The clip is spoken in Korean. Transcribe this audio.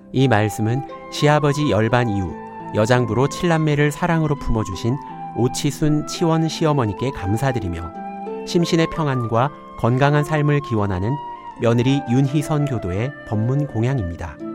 이 말씀은 시아버지 열반 이후 여장부로 7남매를 사랑으로 품어주신 오치순 치원 시어머니께 감사드리며 심신의 평안과 건강한 삶을 기원하는 며느리 윤희선 교도의 법문 공양입니다.